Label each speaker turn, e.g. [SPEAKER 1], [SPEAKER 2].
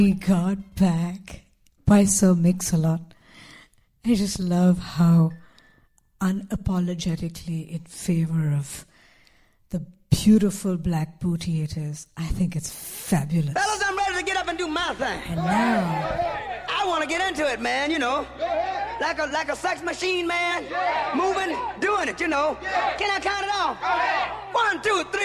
[SPEAKER 1] We Got Back by Sir Mix-a-Lot. I just love how unapologetically in favor of the beautiful black booty it is. I think it's fabulous.
[SPEAKER 2] Fellas, I'm ready to get up and do my thing.
[SPEAKER 1] And now,
[SPEAKER 2] I want to get into it, man, you know. Like a sex machine, man. Moving, doing it, you know. Can I count it off? 1, 2, 3.